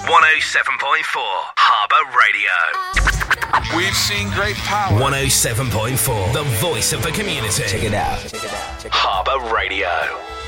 Harbour Radio. We've seen great power. 107.4, the voice of the community. Check it out. Harbour Radio.